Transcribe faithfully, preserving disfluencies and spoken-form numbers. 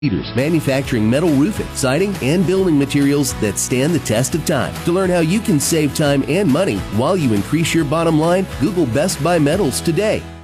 Leaders manufacturing metal roofing, siding, and building materials that stand the test of time. To learn how you can save time and money while you increase your bottom line, Google Best Buy Metals today.